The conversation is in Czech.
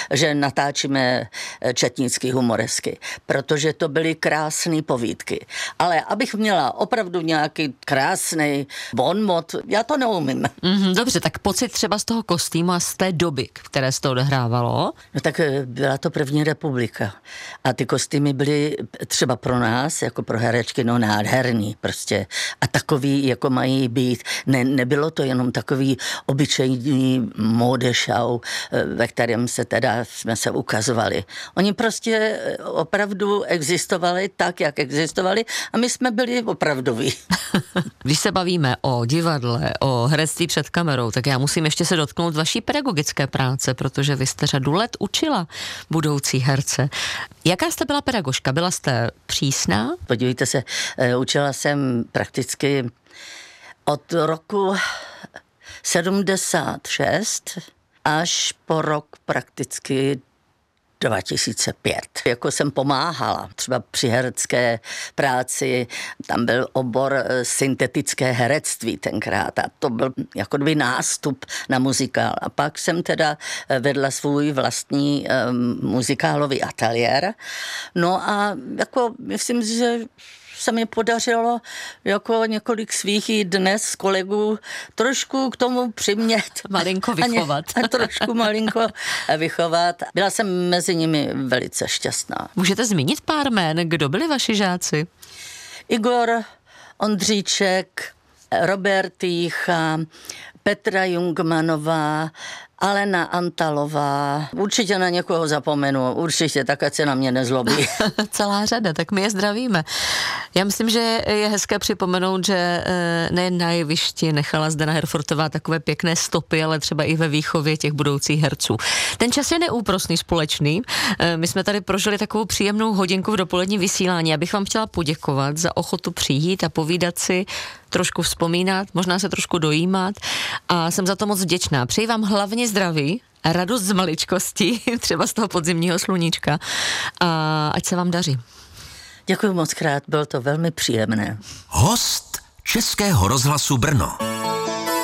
že natáčíme četnický humoresky, protože to byly krásné povídky. Ale abych měla opravdu nějaký krásný bonmot, já to neumím. Dobře, tak pocit třeba z toho kostýmu a z té doby, které se to odehrávalo? No tak byla to první republika. A ty kostýmy byly třeba pro nás, jako pro herečky, no nádherný prostě. A takový, jako mají být. Nebylo to jenom takový obyčejný modešau, ve kterém jsme se ukazovali. Oni prostě opravdu existovali tak, jak existovali a my jsme byli opravdoví. Když se bavíme o divadle, o herectví před kamerou, tak já musím ještě se dotknout vaší pedagogické práce, protože vy jste řadu let učila budoucí herce. Jaká jste byla pedagožka? Byla jste přísná? Podívejte se, učila jsem prakticky od roku 76 až po rok prakticky 2005. Jako jsem pomáhala třeba při herecké práci, tam byl obor syntetické herectví tenkrát a to byl jako kdyby nástup na muzikál. A pak jsem teda vedla svůj vlastní muzikálový ateliér. No a jako myslím, že se mi podařilo jako několik svých i dnes s kolegů trošku k tomu přimět. Malinko vychovat. A trošku malinko vychovat. Byla jsem mezi nimi velice šťastná. Můžete zmínit pár jmén, kdo byli vaši žáci? Igor Ondříček, Robert Jícha, Petra Jungmanová, Alena Antalová. Určitě na někoho zapomenu, určitě, tak ať se na mě nezlobí. Celá řada, tak my je zdravíme. Já myslím, že je hezké připomenout, že nejen na jevišti nechala Zdena Herfortová takové pěkné stopy, ale třeba i ve výchově těch budoucích herců. Ten čas je neúprosný, společný. My jsme tady prožili takovou příjemnou hodinku v dopoledním vysílání. Já bych vám chtěla poděkovat za ochotu přijít a povídat si, trošku vzpomínat, možná se trošku dojímat a jsem za to moc vděčná. Přeji vám hlavně zdraví, radost z maličkosti, třeba z toho podzimního sluníčka a ať se vám daří. Děkuji moc krát, bylo to velmi příjemné. Host Českého rozhlasu Brno.